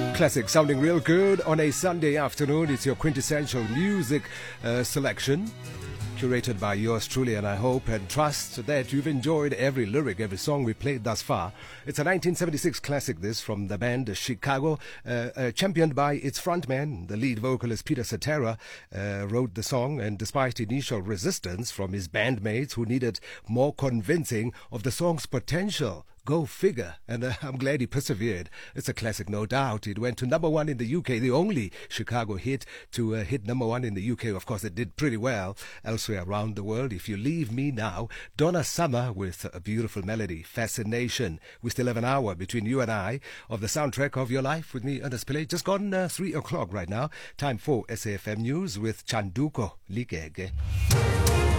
Classic sounding real good on a Sunday afternoon. It's your quintessential music selection, curated by yours truly, and I hope and trust that you've enjoyed every lyric, every song we played thus far. It's a 1976 classic, this, from the band Chicago, championed by its frontman. The lead vocalist Peter Cetera wrote the song, and despite initial resistance from his bandmates who needed more convincing of the song's potential, go figure, and I'm glad he persevered. It's a classic, no doubt. It went to #1 in the UK, the only Chicago hit to hit #1 in the UK. Of course, it did pretty well elsewhere around the world. If You Leave Me Now, Donna Summer with a beautiful melody, Fascination. We still have an hour between you and I of the soundtrack of your life with me, Ernest Pillay. Just gone 3 o'clock right now. Time for SAFM News with Chanduko Ligege.